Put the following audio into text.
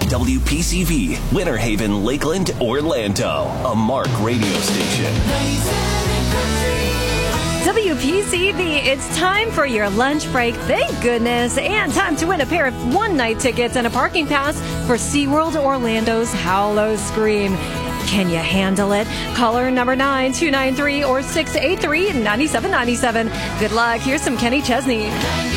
WPCV, Winter Haven, Lakeland, Orlando. A Mark radio station. WPCV, it's time for your lunch break, thank goodness, and time to win a pair of one-night tickets and a parking pass for SeaWorld Orlando's Howl-O Scream. Can you handle it? Caller number 9293 or 683-9797. Good luck. Here's some Kenny Chesney.